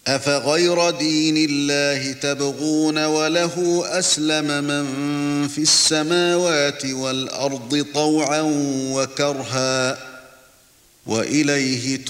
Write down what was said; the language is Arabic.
أفغير دين الله تبغون وله أسلم من في السماوات والأرض طوعا وكرها وإليه